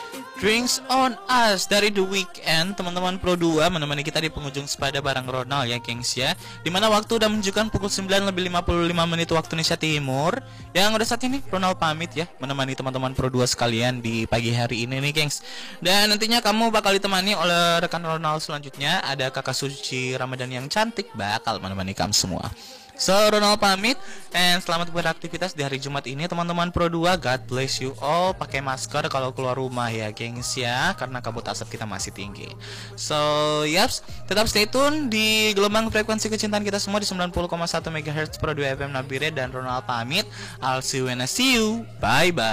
Drinks on Us dari The Weeknd, teman-teman Pro 2 menemani kita di penghujung sepada bareng Ronald ya gengs ya. Dimana waktu udah menunjukkan pukul 9:55 waktu Indonesia Timur. Yang udah saat ini Ronald pamit ya, menemani teman-teman Pro 2 sekalian di pagi hari ini nih gengs. Dan nantinya kamu bakal ditemani oleh rekan Ronald selanjutnya. Ada kakak Suci Ramadan yang cantik bakal menemani kamu semua. So, Ronald pamit, and selamat beraktivitas di hari Jumat ini teman-teman Pro 2. God bless you all. Pakai masker kalau keluar rumah ya gengs ya, karena kabut asap kita masih tinggi. So, yaps, tetap stay tune di gelombang frekuensi kecintaan kita semua di 90,1 MHz Pro 2 FM Nabire, dan Ronald pamit. I'll see you when I see you. Bye bye.